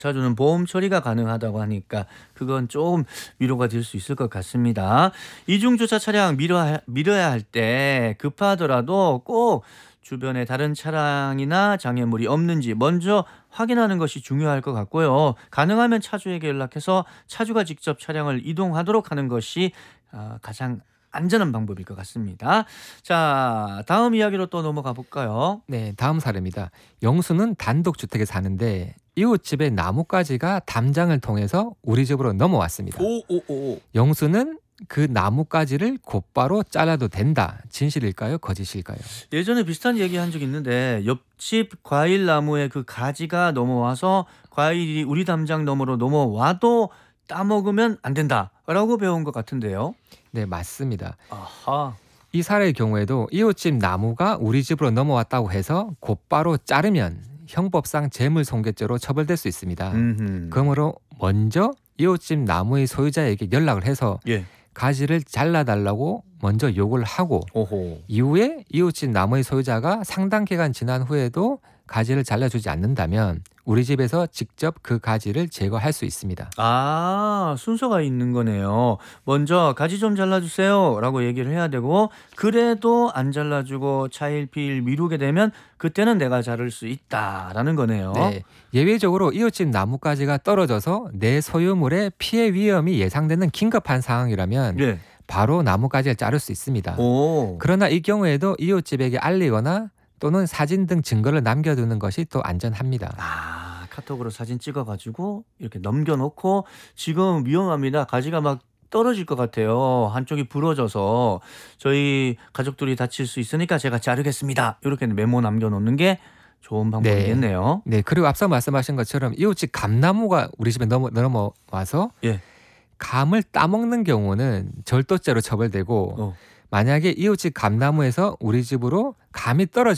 자주는 보험 처리가 가능하다고 하니까 그건 좀 위로가 될 수 있을 것 같습니다. 이중 주차 차량 밀어야 할 때 급하더라도 꼭 주변에 다른 차량이나 장애물이 없는지 먼저 확인하는 것이 중요할 것 같고요. 가능하면 차주에게 연락해서 차주가 직접 차량을 이동하도록 하는 것이 가장 안전한 방법일 것 같습니다. 자, 다음 이야기로 또 넘어가 볼까요? 네, 다음 사례입니다. 영수는 단독주택에 사는데 이웃집의 나뭇가지가 담장을 통해서 우리 집으로 넘어왔습니다. 오오오. 영수는 그 나뭇가지를 곧바로 잘라도 된다. 진실일까요? 거짓일까요? 예전에 비슷한 얘기 한 적 있는데 옆집 과일 나무에 그 가지가 넘어와서 과일이 우리 담장 너머로 넘어와도 따먹으면 안 된다라고 배운 것 같은데요. 네, 맞습니다. 아하. 이 사례의 경우에도 이웃집 나무가 우리 집으로 넘어왔다고 해서 곧바로 자르면 형법상 재물손괴죄로 처벌될 수 있습니다. 그러므로 먼저 이웃집 나무의 소유자에게 연락을 해서 예. 가지를 잘라달라고 먼저 요구를 하고 오호. 이후에 이웃집 나무의 소유자가 상당 기간 지난 후에도 가지를 잘라주지 않는다면 우리 집에서 직접 그 가지를 제거할 수 있습니다. 아, 순서가 있는 거네요. 먼저 가지 좀 잘라주세요 라고 얘기를 해야 되고, 그래도 안 잘라주고 차일피일 미루게 되면 그때는 내가 자를 수 있다라는 거네요. 네, 예외적으로 이웃집 나뭇가지가 떨어져서 내 소유물에 피해 위험이 예상되는 긴급한 상황이라면 예. 바로 나뭇가지를 자를 수 있습니다. 오. 그러나 이 경우에도 이웃집에게 알리거나 또는 사진 등 증거를 남겨두는 것이 또 안전합니다. 아, 카톡으로 사진 찍어가지고 이렇게 넘겨놓고 지금 위험합니다. 가지가 막 떨어질 것 같아요. 한쪽이 부러져서 저희 가족들이 다칠 수 있으니까 제가 자르겠습니다. 이렇게 메모 남겨놓는 게 좋은 방법이겠네요. 네, 그리고 앞서 말씀하신 것처럼 이웃집 감나무가 우리 집에 넘어와서 예. 감을 따먹는 경우는 절도죄로 처벌되고 어. 만약에 이웃집 감나무에서 우리 집으로 감이 떨어지